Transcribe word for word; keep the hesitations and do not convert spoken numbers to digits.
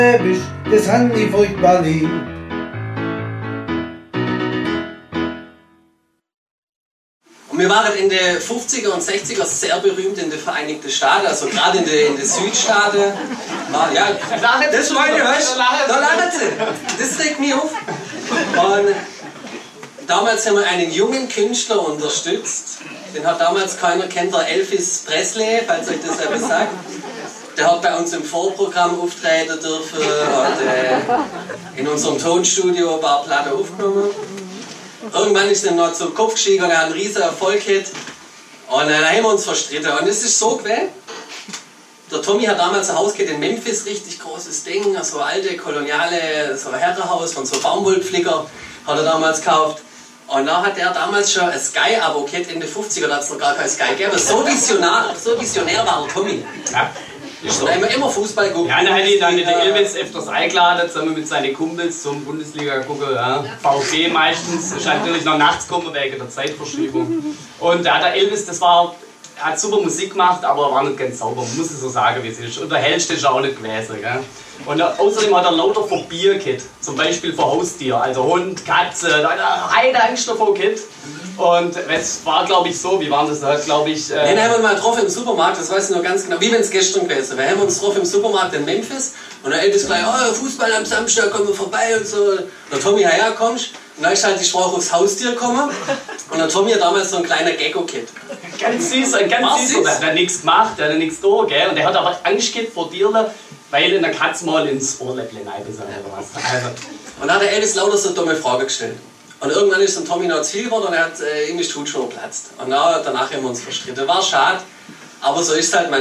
Das haben die furchtbar lieb. Und wir waren in den fünfziger und sechziger sehr berühmt in den Vereinigten Staaten, also gerade in den in de Südstaaten. War, ja, das meine, weißt du, da lachen sie. Das regt mich auf. Und damals haben wir einen jungen Künstler unterstützt. Den hat damals keiner kennt, der Elvis Presley, falls euch das etwas sagt. Der hat bei uns im Vorprogramm auftreten dürfen, hat äh, in unserem Tonstudio ein paar Platten aufgenommen. Irgendwann ist er noch zum Kopf gestiegen und er hat einen riesen Erfolg gehabt. Und dann haben wir uns verstritten. Und es ist so gewesen. Der Tommy hat damals ein Haus gehabt in Memphis, richtig großes Ding, so alte koloniale so Herrenhaus von so Baumwollpflicker hat er damals gekauft. Und da hat er damals schon ein Sky-Abo gehabt, in den fünfziger, da hat es noch gar kein Sky gegeben. So visionär, so visionär war der Tommy. Ja. So. Da haben wir immer Fußball geguckt. Ja, dann hat die, dann der Elvis öfters eingeladen, zusammen mit seinen Kumpels zum Bundesliga gucken. Ja. VfB meistens, ist natürlich noch nachts gekommen wegen der Zeitverschiebung. Und ja, der Elvis, das war, hat super Musik gemacht, aber er war nicht ganz sauber, man muss es so sagen, wie es ist. Und der hellste ist auch nicht gewesen. Gell. Und außerdem hat er lauter Phobien gehabt, zum Beispiel für Haustier, also Hund, Katze, da hat er eine Angst davor gehabt. Und es war, glaube ich, so, wie war das da, glaube ich... Äh Den haben wir mal getroffen im Supermarkt, das weiß ich noch ganz genau, wie wenn es gestern gewesen wäre. Wir haben uns getroffen im Supermarkt in Memphis und der Elvis gleich, oh, Fußball am Samstag, kommen wir vorbei und so. Und der Tommy, ja, ja, kommst. Und dann ist halt die Sprache aufs Haustier gekommen und der Tommy hat damals so ein kleiner Gecko-Kid. Ganz süß, ein ganz süß. Der hat nichts gemacht, der hat nichts da, gell? Und der hat aber Angst gehabt vor dir, weil in der Katze mal ins Ohrläppchen reingebissen oder was. Also. Und dann hat der Elvis lauter so eine dumme Frage gestellt. Und irgendwann ist dem Tommy noch zu viel geworden und er hat äh, irgendwie die Hutschnur geplatzt. Und na, danach haben wir uns verstritten. War schade, aber so ist es halt.